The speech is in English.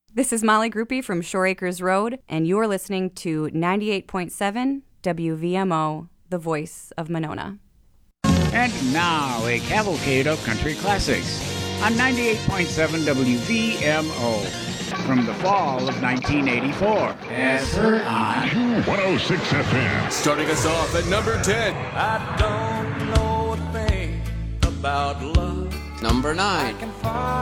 This is Molly Groupie from Shore Acres Road, and you're listening to 98.7 WVMO, the voice of Monona. And now, a cavalcade of country classics on 98.7 WVMO from the fall of 1984. As heard on 106 FM. Starting us off at number 10. I don't know a thing about love. Number 9.